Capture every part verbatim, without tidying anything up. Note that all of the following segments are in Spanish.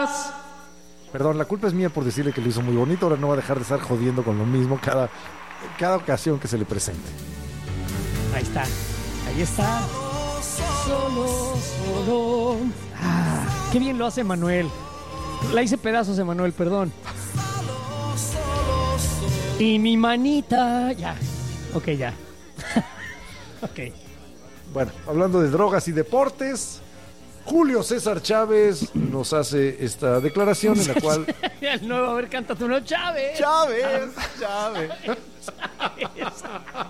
drogas. Perdón, la culpa es mía por decirle que lo hizo muy bonito. Ahora no va a dejar de estar jodiendo con lo mismo cada, cada ocasión que se le presente. Ahí está, ahí está. Solo, solo. Ah, qué bien lo hace Manuel. La hice pedazos, Emanuel, perdón. Y mi manita. Ya, ok, ya. Ok. Bueno, hablando de drogas y deportes, Julio César Chávez nos hace esta declaración en la cual... El nuevo, a ver, cántate uno, Chávez. Chávez, Chávez. Chávez.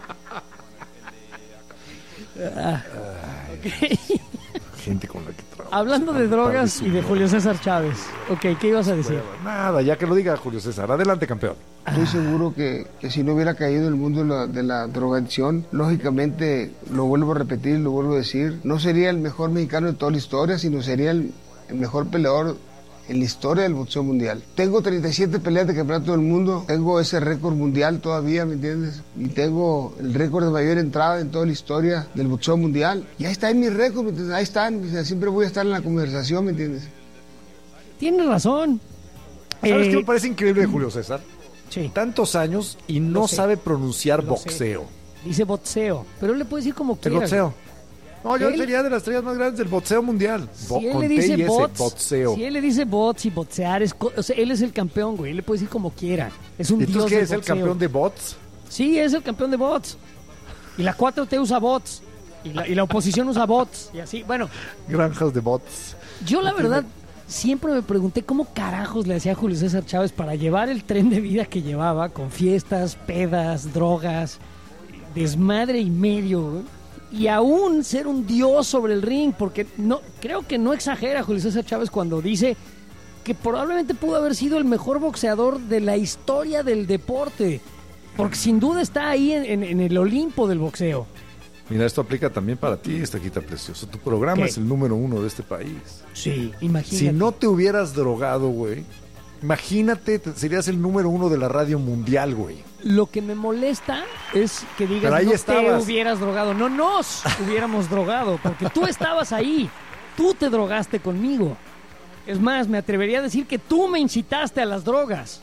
Ah, okay. Gente con la que trabajo. Hablando de drogas y de Julio César Chávez. Ok, ¿qué ibas a decir? Bueno, nada, ya que lo diga Julio César. Adelante, campeón. Estoy seguro que, que si no hubiera caído en el mundo de la, de la drogadicción, lógicamente, lo vuelvo a repetir, lo vuelvo a decir, no sería el mejor mexicano de toda la historia, sino sería el, el mejor peleador en la historia del boxeo mundial. Tengo treinta y siete peleas de campeonato del mundo, tengo ese récord mundial todavía, ¿me entiendes? Y tengo el récord de mayor entrada en toda la historia del boxeo mundial. Y ahí está en mi récord, ¿me entiendes? Ahí están, o sea, siempre voy a estar en la conversación, ¿me entiendes? Tienes razón. ¿Sabes eh, qué me parece increíble de Julio César? Sí. Tantos años y no sabe pronunciar Lo boxeo. sé. Dice boxeo, pero él le puede decir como El quiera. boxeo. No, yo Él- sería de las estrellas más grandes del boxeo mundial. Bo- Si él con le T dice y S, bots, boxeo. si él le dice bots y boxear, es co- o sea, él es el campeón, güey. Él le puede decir como quiera. Es un ¿Y dios tú qué del es el boxeo. campeón de bots? Sí, es el campeón de bots. Y la cuatro T usa bots. Y la, y la oposición usa bots. Y así, bueno, Granjas de bots. yo la verdad siempre me pregunté cómo carajos le hacía Julio César Chávez para llevar el tren de vida que llevaba, con fiestas, pedas, drogas, desmadre y medio, güey, y aún ser un dios sobre el ring, porque no creo que no exagera Julio César Chávez cuando dice que probablemente pudo haber sido el mejor boxeador de la historia del deporte, porque sin duda está ahí en, en- en el Olimpo del boxeo. Mira, esto aplica también para ti, Estaquita Precioso. Tu programa ¿Qué? es el número uno de este país. Sí, imagínate. Si no te hubieras drogado, güey, imagínate, te- serías el número uno de la radio mundial, güey. Lo que me molesta es que digas Pero ahí no te estabas. hubieras drogado. No nos hubiéramos drogado, porque tú estabas ahí. Tú te drogaste conmigo. Es más, me atrevería a decir que tú me incitaste a las drogas.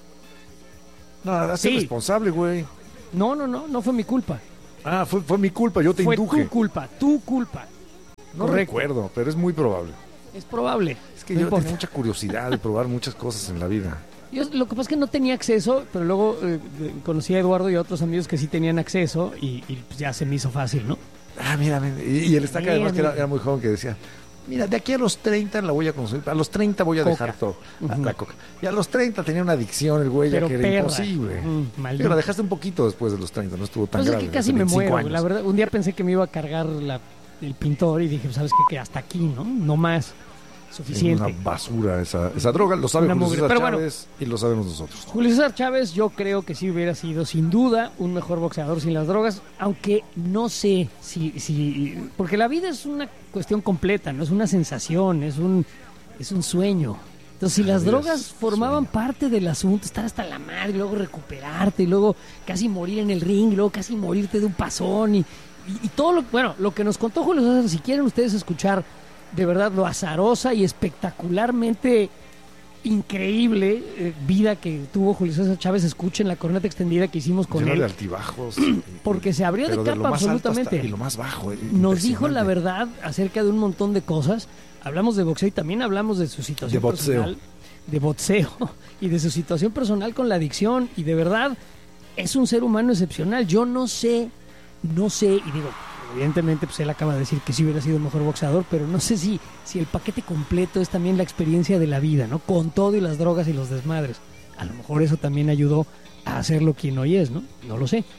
No, hazte Sí. responsable, güey. No, no, no, no fue mi culpa. Ah, fue, fue mi culpa, yo te Fue induje. tu culpa, tu culpa. No Correcto. recuerdo, pero es muy probable. Es probable. Es que No yo importa. tenía mucha curiosidad de probar muchas cosas en la vida. Yo, lo que pasa es que no tenía acceso, pero luego eh, eh, conocí a Eduardo y a otros amigos que sí tenían acceso y, y, pues, ya se me hizo fácil, ¿no? Ah, mira, mira, y, y el estaca Mira, además que era, mira. era muy joven que decía, mira, de aquí a los treinta la voy a consumir, a los treinta voy a Coca. dejar todo, la- Ujú. la coca. Y a los treinta tenía una adicción el güey ya Pero que era perra. imposible. Mm, maldito. Pero la dejaste un poquito después de los treinta, no estuvo tan Pues es grave. que casi hace me veinticinco muero, años. la verdad. Un día pensé que me iba a cargar la- el pintor y dije, ¿sabes qué? Que hasta aquí, ¿no? No más. Es Suficiente. una basura esa, esa droga, lo sabe Una Julio mugre. César Pero bueno. Chávez y lo sabemos nosotros. Julio César Chávez yo creo que sí hubiera sido sin duda un mejor boxeador sin las drogas, aunque no sé si, si porque la vida es una cuestión completa, no es una sensación, es un es un sueño. Entonces si las vida drogas es formaban parte del asunto, estar hasta la madre, luego recuperarte, y luego casi morir en el ring, y luego casi morirte de un pasón y, y, y todo lo bueno, lo que nos contó Julio César, si quieren ustedes escuchar de verdad lo azarosa y espectacularmente increíble eh, vida que tuvo Julio César Chávez, escuchen la corneta extendida que hicimos con Lleno de él, altibajos. y- porque se abrió de pero capa lo más alto absolutamente. hasta- y lo más bajo. eh, Nos dijo la impresionante. verdad acerca de un montón de cosas. Hablamos de boxeo y también hablamos de su situación De boxeo. personal, de boxeo y de su situación personal con la adicción, y de verdad es un ser humano excepcional. Yo no sé, no sé, y digo, evidentemente pues él acaba de decir que sí hubiera sido el mejor boxeador, pero no sé si, si el paquete completo es también la experiencia de la vida, ¿no? Con todo y las drogas y los desmadres. A lo mejor eso también ayudó a hacerlo quien hoy es, ¿no? No lo sé.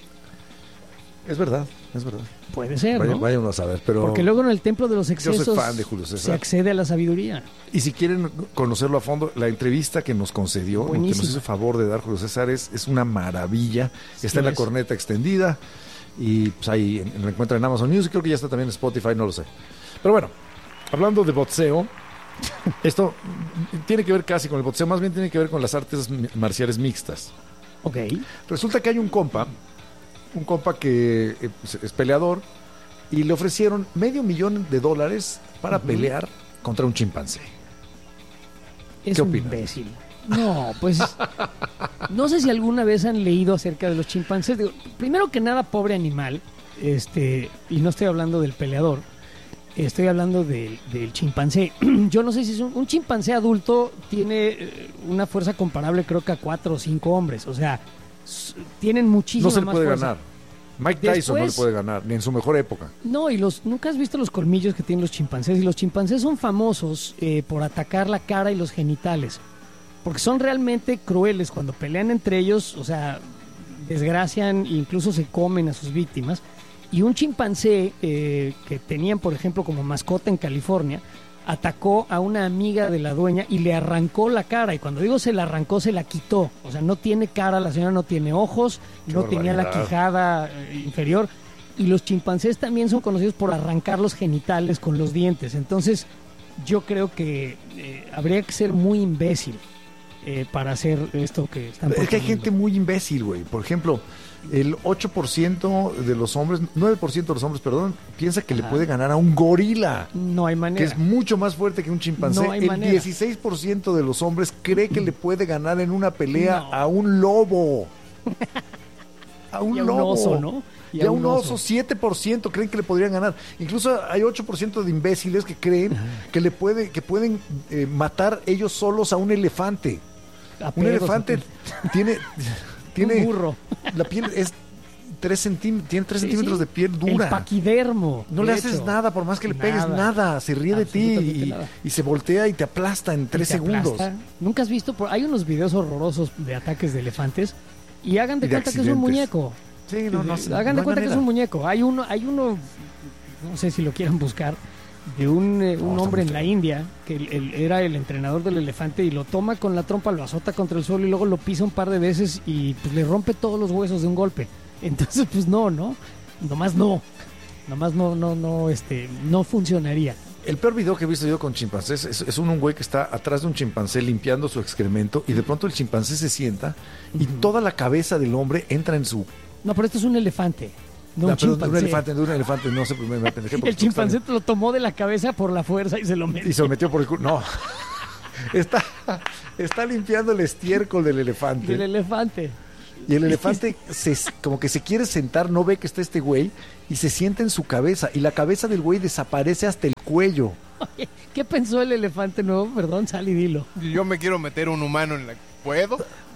Es verdad, es verdad. Puede ser, Vaya- ¿no? Vayan a saber, pero... Porque luego en el templo de los soy excesos fan de Julio César. se accede a la sabiduría. Y si quieren conocerlo a fondo, la entrevista que nos concedió, lo que Buenísimo. nos hizo favor de dar Julio César es, es una maravilla. Sí Está en la es. corneta extendida y pues ahí en- lo encuentran en Amazon Music, creo que ya está también en Spotify, no lo sé. Pero bueno, hablando de boxeo, esto tiene que ver casi con el boxeo, más bien tiene que ver con las artes mi- marciales mixtas. Ok. Resulta que hay un compa, un compa que eh, es- es peleador y le ofrecieron medio millón de dólares para Ujú. pelear contra un chimpancé. Es ¿Qué un opinas? imbécil. No, pues no sé si alguna vez han leído acerca de los chimpancés. Digo, primero que nada, pobre animal, este, y no estoy hablando del peleador, estoy hablando del, del chimpancé. Yo no sé si es un, un chimpancé adulto tiene eh, una fuerza comparable, creo que a cuatro o cinco hombres. O sea, s- tienen muchísima No se le más puede fuerza. ganar. Mike Tyson Después- no le puede ganar, ni en su mejor época. No, y los nunca has visto los colmillos que tienen los chimpancés. Y los chimpancés son famosos eh, por atacar la cara y los genitales. Porque son realmente crueles cuando pelean entre ellos, o sea, desgracian e incluso se comen a sus víctimas. Y un chimpancé eh, que tenían, por ejemplo, como mascota en California, atacó a una amiga de la dueña y le arrancó la cara. Y cuando digo se la arrancó, se la quitó. O sea, no tiene cara, la señora no tiene ojos, Qué no tenía la barbaridad. quijada eh, inferior. Y los chimpancés también son conocidos por arrancar los genitales con los dientes. Entonces, yo creo que eh, habría que ser muy imbécil eh, para hacer esto que están Es que hay proponiendo. gente muy imbécil, güey. Por ejemplo, el ocho por ciento de los hombres, nueve por ciento de los hombres, perdón, piensa que le Ajá. puede ganar a un gorila, No hay que manera. es mucho más fuerte que un chimpancé. No hay El manera. dieciséis por ciento de los hombres cree que le puede ganar en una pelea No. a un lobo. A un Y a un lobo. oso, ¿no? Y, a un oso, siete por ciento creen que le podrían ganar. Incluso hay ocho por ciento de imbéciles que creen que le puede, que pueden eh, matar ellos solos a un elefante. A Un pedos, elefante a- tiene, tiene Un burro. la piel es tres centímetros, tiene tres Sí, centímetros sí. de piel El dura. paquidermo. No de le haces hecho. nada, por más que le pegues Nada. nada, se ríe de ti Absolutamente y, nada. y se voltea y te aplasta en tres Y te segundos. aplasta. Nunca has visto, por... hay unos videos horrorosos de ataques de elefantes y hagan de Y de cuenta que es un accidentes. muñeco. Sí, no, no, sé, Hagan no de hay cuenta que es manera. un muñeco. Hay uno, hay uno, no sé si lo quieran buscar, de un, eh, un está hombre muy en la feo. India que el- el- era el entrenador del elefante y lo toma con la trompa, lo azota contra el suelo y luego lo pisa un par de veces y pues le rompe todos los huesos de un golpe. Entonces, pues no, ¿no? Nomás no. Nomás no, no, no, este, no funcionaría. El peor video que he visto yo con chimpancés es, es un, un güey que está atrás de un chimpancé limpiando su excremento y de pronto el chimpancé se sienta y toda la cabeza del hombre entra en su... No, pero esto es un elefante, no un Ah, perdón, de chimpancé. un elefante, de un elefante, no sé, me, me apendejé porque El chimpancé te lo tomó de la cabeza por la fuerza y se lo metió. y se lo metió por el culo. No. Está, está limpiando el estiércol del elefante. Del elefante. Y el elefante se, como que se quiere sentar, no ve que está este güey y se sienta en su cabeza. Y la cabeza del güey desaparece hasta el cuello. Oye, ¿qué pensó el elefante nuevo? Perdón, sal y dilo. Yo me quiero meter un humano en la... ¿Puedo?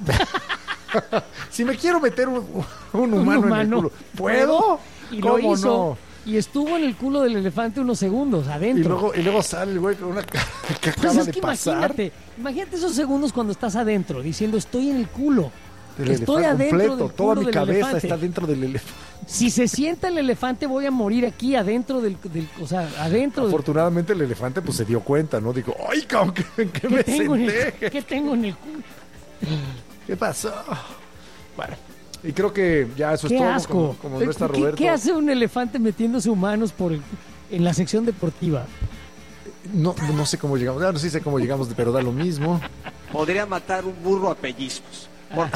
Si me quiero meter un, un humano, Un humano. en el culo, ¿puedo? Y lo ¿Cómo hizo. no? Y estuvo en el culo del elefante unos segundos, Y adentro. luego, y luego sale el güey con una cara que Pues acaba es de que pasar. imagínate, imagínate esos segundos cuando estás adentro, diciendo estoy en el culo. Del Estoy elefante adentro completo, del toda culo mi del cabeza elefante. está dentro del elefante. Si se sienta el elefante voy a morir aquí adentro del, del o sea, adentro del, Afortunadamente el elefante pues se dio cuenta, ¿no? Dijo, ¡ay, cabrón, ¿qué, qué ¿qué me tengo, en senté? el, ¿qué tengo en el culo? ¿Qué pasó? Bueno, y creo que ya eso Qué es todo. asco. Como, como no está ¿Qué- Roberto. ¿Qué, hace un elefante metiéndose humanos por el- en la sección deportiva? No, no sé cómo llegamos. Ya no sí sé cómo llegamos, pero da lo mismo. Podría matar un burro a pellizcos.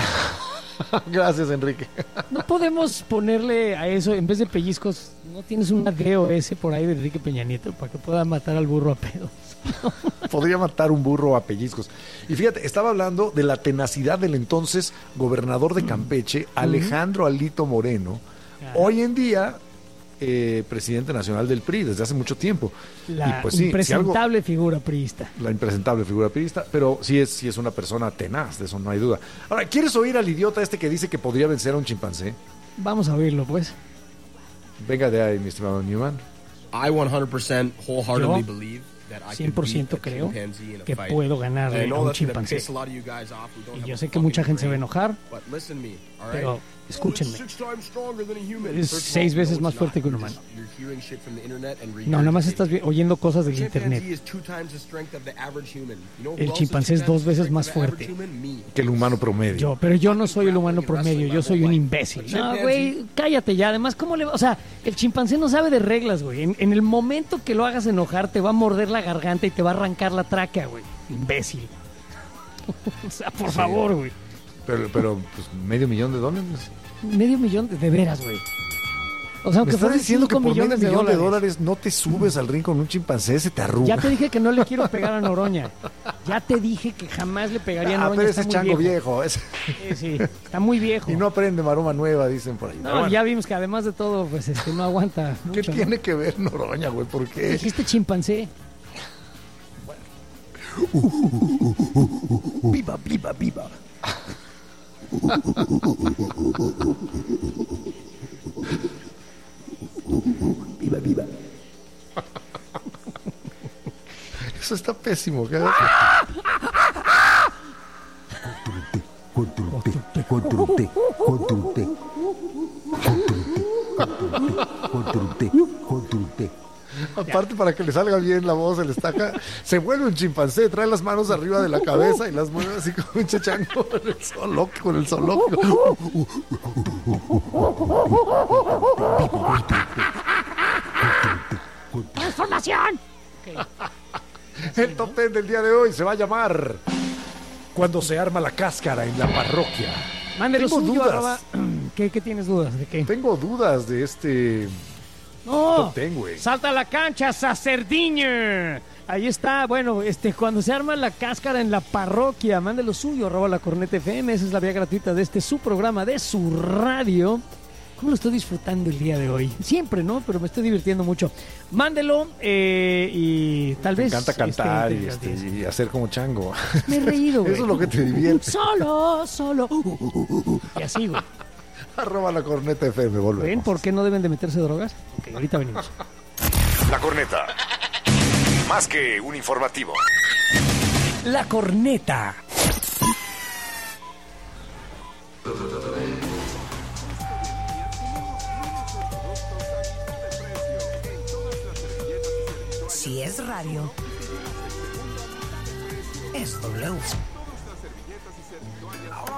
Gracias, Enrique. No podemos ponerle a eso, en vez de pellizcos, ¿no tienes un D O S por ahí de Enrique Peña Nieto para que pueda matar al burro a pedos? Podría matar un burro a pellizcos. Y fíjate, estaba hablando de la tenacidad del entonces gobernador de Campeche, Alejandro Alito Moreno. Ah. Hoy en día, eh, presidente nacional del P R I desde hace mucho tiempo. La Y pues sí, si impresentable figura priista. La impresentable figura priista, pero sí es, sí es una persona tenaz, de eso no hay duda. Ahora, ¿quieres oír al idiota este que dice que podría vencer a un chimpancé? Vamos a oírlo, pues. Venga de ahí, mi estimado Newman. I one hundred percent wholeheartedly Yo, believe that I cien could por beat ciento a creo chimpanzee in a que fight. puedo ganarle And I know a un that's gonna chimpancé. piss a lot of you guys off who don't Y have yo a sé que mucha fucking gente se va a brain. enojar, But listen to me, all right? pero escúchenme. Six times stronger than a human. Es First of seis all, veces no, más it's fuerte not. que un You're humano. just- you're hearing shit from the internet and No, nada más regurgitating estás vi- it. oyendo cosas del Chimpanzee internet. is two times the strength of the average human. You know who El else is chimpancé es two dos times the veces strength más of the average fuerte. human? Me. Que el humano promedio. Yo, pero yo no soy el humano promedio, yo soy un imbécil. No, güey, cállate ya. Además, ¿cómo le va? O sea, el chimpancé no sabe de reglas, güey. En, en el momento que lo hagas enojar, te va a morder la garganta y te va a arrancar la tráquea, güey. Imbécil. O sea, por favor, güey. Pero, pero pues, medio millón de dólares. Medio millón de, de veras, güey. O sea, Me aunque estás fueran diciendo que cinco por medio millones de millón de dólares. dólares no te subes al ring con un chimpancé, se te arruga. Ya te dije que no le quiero pegar a Noroña. Ya te dije que jamás le pegaría a Ah, Noroña. pero está ese muy chango viejo. viejo. ese- Sí, sí, está muy viejo. Y no aprende maroma nueva, dicen por ahí. No, Pero bueno, ya vimos que además de todo, pues este no aguanta ¿qué mucho, ¿no? tiene que ver Noroña, güey? ¿Por qué? Dijiste chimpancé. Viva, viva, viva. Viva, viva. Eso está pésimo. ¿Qué haces? Control T, control T, control T, control T, control T. Aparte, para que le salga bien la voz, el estaca, se vuelve un chimpancé, trae las manos arriba de la cabeza y las mueve así como un chachango con el zoológico, con el zoológico. ¡Transformación! El top ten del día de hoy se va a llamar Cuando se arma la cáscara en la parroquia. Mándelo Tengo suyo, dudas. arroba- ¿Qué, ¿Qué tienes dudas? ¿De qué? Tengo dudas de este ¡No! top ten, güey. ¡Salta a la cancha, Sacerdiño! Ahí está, bueno, este, cuando se arma la cáscara en la parroquia, mándelo suyo, arroba la Corneta F M, esa es la vía gratuita de este su programa, de su radio. ¿Cómo lo estoy disfrutando el día de hoy? Siempre, ¿no? Pero me estoy divirtiendo mucho. Mándelo eh, y tal Me vez... encanta cantar este, y, este, y hacer como chango. Me he reído, güey. Eso es lo que te divierte. Solo, solo. Y así, güey. Arroba la Corneta F M, volvemos. ¿Ven por qué no deben de meterse drogas? Ok, ahorita venimos. La Corneta. Más que un informativo. La Corneta. Si es radio, es W.